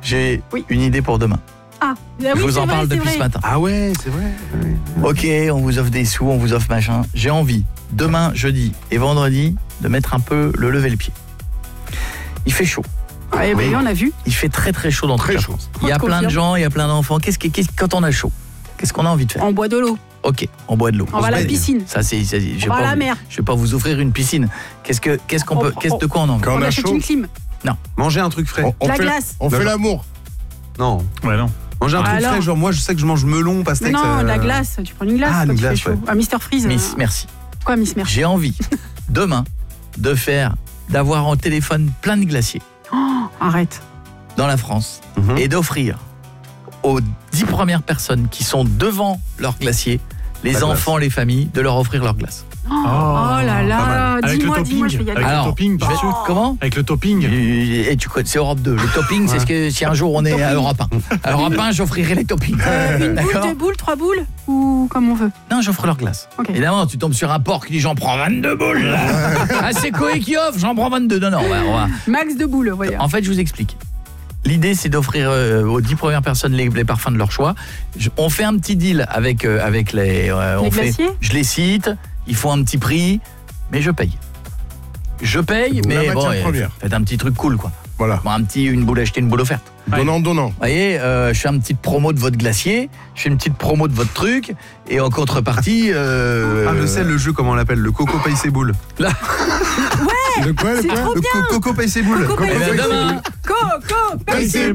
j'ai une idée pour demain. Ah, Je vous en parle depuis ce matin. Ah ouais, c'est vrai. Ok, on vous offre des sous, on vous offre machin. J'ai envie, demain, jeudi et vendredi, de mettre un peu le lever le pied. Il fait chaud. Ouais, oui, on a vu. Il fait très très chaud dans toute la France. Il y a plein de gens, il y a plein d'enfants. Quand on a chaud, qu'est-ce qu'on a envie de faire? On boit de l'eau. Ok, on boit de l'eau. On va à la piscine. Ça c'est. On va à la mer. Je vais pas vous offrir une piscine. De quoi on a envie? Quand On achète une clim. Manger un truc frais. La glace. On fait l'amour. Non. Ouais, non. Manger un truc frais, genre moi je sais que je mange melon, pastèque. Non, la glace. Tu prends une glace. Ah, quand une il fait glace, chaud. ouais. Ah, Mister Freeze. Miss, merci. Quoi, Miss Merci? J'ai envie, demain, d'avoir en téléphone plein de glaciers Arrête. dans la France et d'offrir aux 10 premières personnes qui sont devant leur glacier, les enfants, les familles, de leur offrir leur glace. Oh là là. Avec le Dis-moi, je vais y aller. Avec Alors, le topping, pas sûr. Comment? Avec le topping. Et c'est Europe 2. Le topping, c'est ce que si un jour on est à Europe 1. À Europe 1, j'offrirai les toppings. Une boule, D'accord? 2 boules, 3 boules ou comme on veut? Non, j'offre leur glace. Ok. Évidemment, tu tombes sur un porc qui dit j'en prends 22 boules. Là. Ah, c'est Koé qui offre, j'en prends 22. Non, on va. Max de boules, voyons. En fait, je vous explique. L'idée, c'est d'offrir aux 10 premières personnes les parfums de leur choix. On fait un petit deal avec les glaciers. Je les cite, ils font un petit prix, mais je paye. Mais bon, faites un petit truc cool, quoi. Voilà. Bon, une boule achetée, une boule offerte. Donnant. Vous voyez, je fais une petite promo de votre glacier, je fais une petite promo de votre truc, et en contrepartie... je sais le jeu, comment on l'appelle, le Coco paye ses boules. Là. Le quoi? C'est trop bien. Coco paye ses boules. Coco paye Eh bien, ses demain, boules. Coco paye ses